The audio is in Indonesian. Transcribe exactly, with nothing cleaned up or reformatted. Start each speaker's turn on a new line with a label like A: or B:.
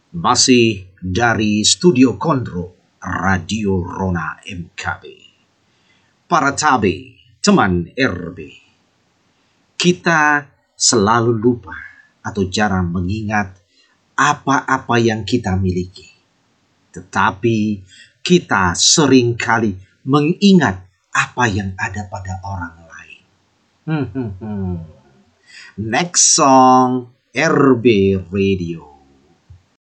A: Masih dari Studio Kontrol Radio Rona M K B. Para tabe, teman R B. Kita selalu lupa atau jarang mengingat apa-apa yang kita miliki. Tetapi kita seringkali mengingat apa yang ada pada orang lain. Hmm, hmm, hmm. Next song R B Radio.